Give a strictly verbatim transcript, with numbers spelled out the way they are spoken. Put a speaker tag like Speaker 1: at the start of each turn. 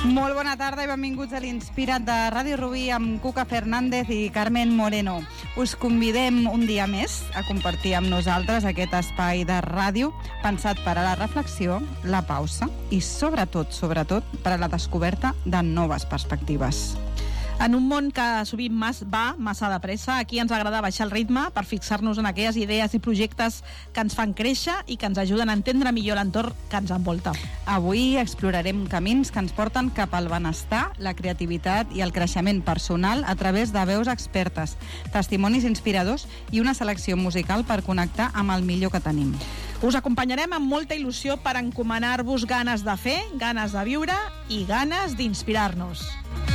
Speaker 1: Molt bona tarda i benvinguts a l'Inspira't de Ràdio Rubí amb Cuca Fernández i Carmen Moreno. Us convidem un dia més a compartir amb nosaltres aquest espai de ràdio pensat per a la reflexió, la pausa i sobretot, sobretot, per a la descoberta de noves perspectives.
Speaker 2: En un món que sovint mas va massa de pressa, aquí ens agrada baixar el ritme per fixar-nos en aquelles idees i projectes que ens fan créixer i que ens ajuden a entendre millor l'entorn que ens envolta.
Speaker 1: Avui explorarem camins que ens porten cap al benestar, la creativitat i el creixement personal a través de veus expertes, testimonis inspiradors i una selecció musical per connectar amb el millor que tenim.
Speaker 2: Us acompanyarem amb molta il·lusió per encomanar-vos ganes de fer, ganes de viure i ganes d'inspirar-nos.